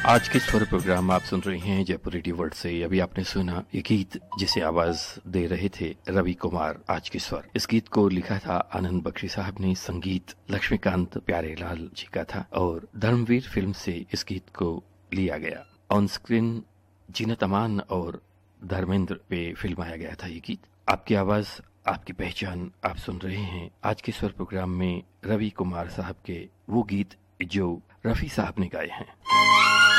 आज के स्वर प्रोग्राम आप सुन रहे हैं जयपुर रेडियो वर्ल्ड से। अभी आपने सुना ये गीत जिसे आवाज दे रहे थे रवि कुमार आज के स्वर। इस गीत को लिखा था आनंद बख्शी साहब ने, संगीत लक्ष्मीकांत प्यारेलाल जी का था और धर्मवीर फिल्म से इस गीत को लिया गया। ऑन स्क्रीन जीनत अमान और धर्मेंद्र पे फिल्माया गया था ये गीत। आपकी आवाज आपकी पहचान आप सुन रहे हैं आज के स्वर प्रोग्राम में रवि कुमार साहब के वो गीत जो रफी साहब ने गाए हैं।